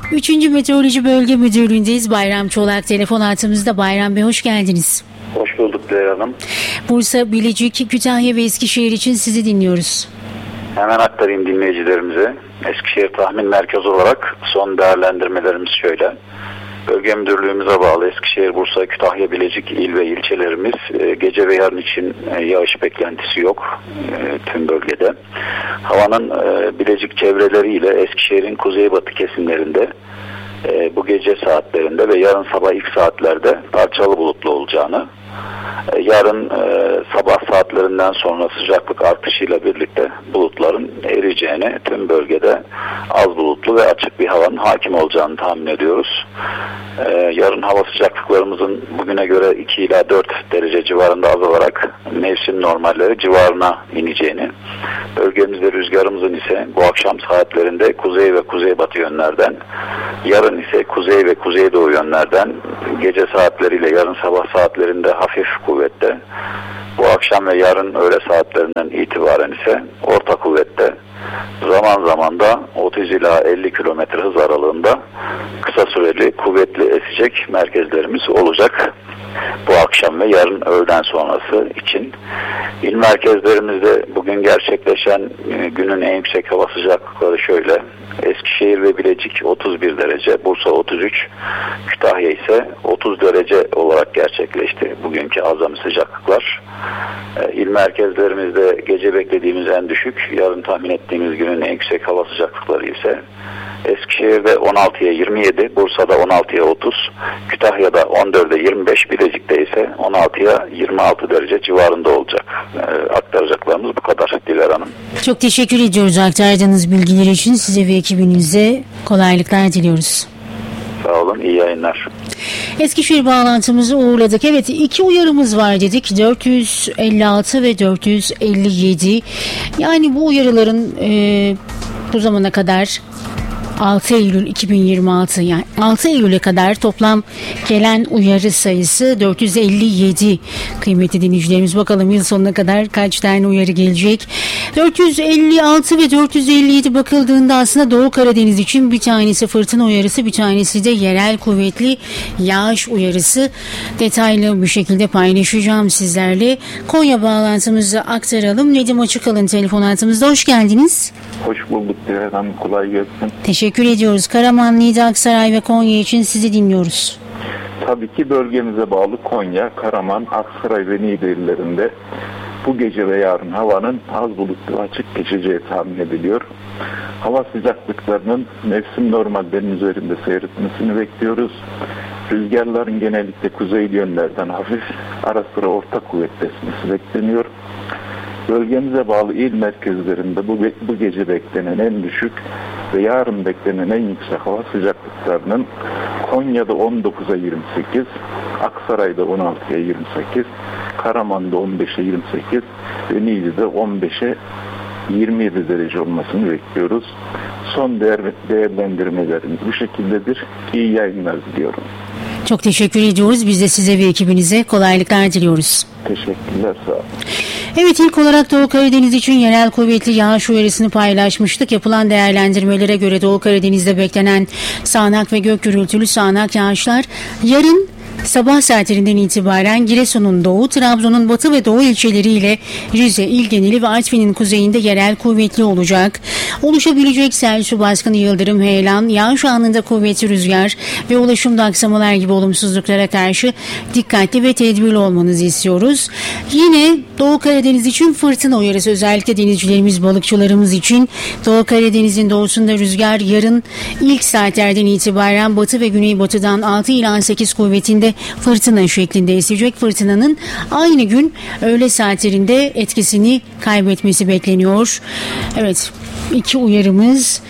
3. Meteoroloji Bölge Müdürlüğü'ndeyiz. Bayram Çolak telefon hattımızda. Bayram Bey hoş geldiniz. Hoş bulduk Değer Hanım. Bursa, Bilecik, Kütahya ve Eskişehir için sizi dinliyoruz. Hemen aktarayım dinleyicilerimize. Eskişehir tahmin merkezi olarak son değerlendirmelerimiz şöyle. Bölge müdürlüğümüze bağlı Eskişehir, Bursa, Kütahya, Bilecik il ve ilçelerimiz gece ve yarın için yağış beklentisi yok tüm bölgede. Havanın Bilecik çevreleriyle Eskişehir'in kuzeybatı kesimlerinde bu gece saatlerinde ve yarın sabah ilk saatlerde parçalı bulutlu olacağını, yarın sabah saatlerinden sonra sıcaklık artışıyla birlikte bulutların eriyeceğini, tüm bölgede az bulutlu ve açık bir havanın hakim olacağını tahmin ediyoruz. Yarın hava sıcaklıklarımızın bugüne göre 2 ila 4 derece civarında azalarak mevsim normalleri civarına ineceğini, bölgemizde rüzgarımızın ise bu akşam saatlerinde kuzey ve kuzeybatı yönlerden, yarın ise kuzey ve kuzeydoğu yönlerden, gece saatleriyle yarın sabah saatlerinde hafif kuvvette, bu akşam ve yarın öğle saatlerinden itibaren ise orta kuvvette, zaman zaman da 30 ila 50 kilometre hız aralığında kısa süreli kuvvetli esecek merkezlerimiz olacak bu akşam ve yarın öğleden sonrası için. İl merkezlerimizde bugün gerçekleşen günün en yüksek hava sıcaklıkları şöyle: Eskişehir ve Bilecik 31 derece, Bursa 33, Kütahya ise 30 derece olarak gerçekleşti bugünkü azami sıcaklıklar. İl merkezlerimizde gece beklediğimiz en düşük, yarın tahmin ettiğimiz günün en yüksek hava sıcaklıkları ise Eskişehir'de 16'ya 27, Bursa'da 16'ya 30, Kütahya'da 14'e 25, Bilecik'te ise 16'ya 26 derece civarında olacak. Aktaracaklarımız bu kadar Diler Hanım. Çok teşekkür ediyoruz aktardığınız bilgiler için. Size ve ekibinize kolaylıklar diliyoruz. Sağ olun, iyi yayınlar. Eskişehir bağlantımızı uğurladık. Evet, 2 uyarımız var dedik. 456 ve 457. Yani bu uyarıların bu zamana kadar 6 Eylül 2026, yani 6 Eylül'e kadar toplam gelen uyarı sayısı 457 kıymetli dinleyicilerimiz. Bakalım yıl sonuna kadar kaç tane uyarı gelecek. 456 ve 457 bakıldığında aslında Doğu Karadeniz için bir tanesi fırtına uyarısı, bir tanesi de yerel kuvvetli yağış uyarısı. Detaylı bir şekilde paylaşacağım sizlerle. Konya bağlantımızı aktaralım. Nedim Açıkalın telefon hattımızda. Hoş geldiniz. Hoş bulduk Dilan Hanım. Kolay gelsin. Teşekkür ediyoruz. Karaman, Niğde, Aksaray ve Konya için sizi dinliyoruz. Tabii ki bölgemize bağlı Konya, Karaman, Aksaray ve Niğde illerinde bu gece ve yarın havanın az bulutlu açık geçeceği tahmin ediliyor. Hava sıcaklıklarının mevsim normallerinin üzerinde seyretmesini bekliyoruz. Rüzgarların genellikle kuzeyli yönlerden hafif, ara sıra orta kuvvetli esmesi bekleniyor. Bölgemize bağlı il merkezlerinde bu gece beklenen en düşük ve yarın beklenen en yüksek hava sıcaklıklarının Konya'da 19'a 28, Aksaray'da 16'ya 28, Karaman'da 15'e 28 ve Niğde'de 15'e 27 derece olmasını bekliyoruz. Son değerlendirmelerimiz bu şekildedir. İyi yayınlar diliyorum. Çok teşekkür ediyoruz. Biz de size ve ekibinize kolaylıklar diliyoruz. Teşekkürler, sağ olun. Evet, ilk olarak Doğu Karadeniz için yerel kuvvetli yağış uyarısını paylaşmıştık. Yapılan değerlendirmelere göre Doğu Karadeniz'de beklenen sağanak ve gök gürültülü sağanak yağışlar yarın sabah saatlerinden itibaren Giresun'un doğu, Trabzon'un batı ve doğu ilçeleriyle Rize, İlgenili ve Artvin'in kuzeyinde yerel kuvvetli olacak. Oluşabilecek sel, su baskını, yıldırım, heyelan, yağış anında kuvvetli rüzgar ve ulaşımda aksamalar gibi olumsuzluklara karşı dikkatli ve tedbirli olmanızı istiyoruz. Yine Doğu Karadeniz için fırtına uyarısı, özellikle denizcilerimiz, balıkçılarımız için. Doğu Karadeniz'in doğusunda rüzgar yarın ilk saatlerden itibaren batı ve güneybatıdan 6 ila 8 kuvvetinde fırtına şeklinde esecek. Fırtınanın aynı gün öğle saatlerinde etkisini kaybetmesi bekleniyor. Evet, 2 uyarımız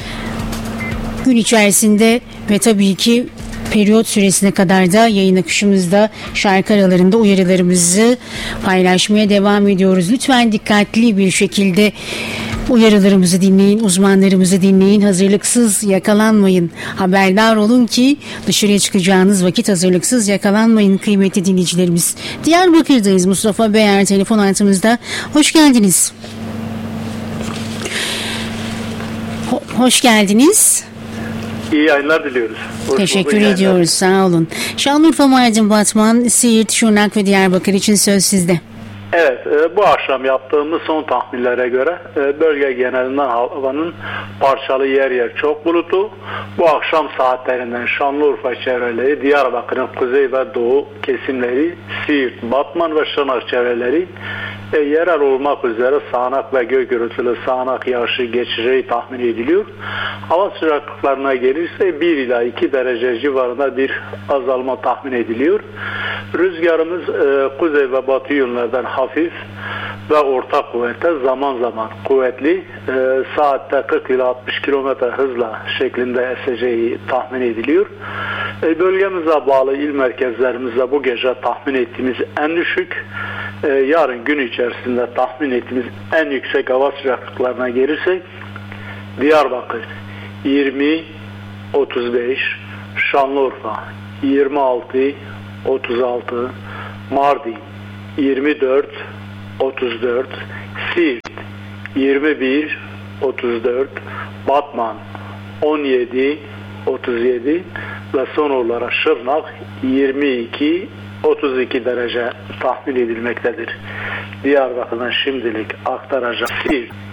gün içerisinde ve tabii ki periyot süresine kadar da yayın akışımızda şarkı aralarında uyarılarımızı paylaşmaya devam ediyoruz. Lütfen dikkatli bir şekilde uyarılarımızı dinleyin, uzmanlarımızı dinleyin, hazırlıksız yakalanmayın. Haberdar olun ki dışarıya çıkacağınız vakit hazırlıksız yakalanmayın kıymetli dinleyicilerimiz. Diyarbakır'dayız. Mustafa Beyer telefon hattımızda. Hoş geldiniz. Hoş geldiniz. İyi yayınlar diliyoruz. Teşekkür ediyoruz. Sağ olun. Şanlıurfa, Mardin, Batman, Siirt, Şırnak ve Diyarbakır için söz sizde. Evet, bu akşam yaptığımız son tahminlere göre bölge genelinden havanın parçalı yer yer çok bulutlu. Bu akşam saatlerinden Şanlıurfa çevreleri, Diyarbakır'ın kuzey ve doğu kesimleri, Siirt, Batman ve Şırnak çevreleri yerel olmak üzere sağanak ve gök gürültülü sağanak yağışı geçeceği tahmin ediliyor. Hava sıcaklıklarına gelirse 1 ila 2 derece civarında bir azalma tahmin ediliyor. Rüzgarımız kuzey ve batı yönlerden hafif ve orta kuvvette, zaman zaman kuvvetli, saatte 40 ila 60 kilometre hızla şeklinde eseceği tahmin ediliyor. Bölgemize bağlı il merkezlerimizde bu gece tahmin ettiğimiz en düşük, yarın gün içerisinde tahmin ettiğimiz en yüksek hava sıcaklıklarına gelirsek Diyarbakır 20-35, Şanlıurfa 26-36, Mardin 24-34, Siirt 21-34, Batman 17-37 ve son olarak Şırnak 22-32 derece tahmin edilmektedir. Diyarbakır'dan şimdilik aktaracak Siirt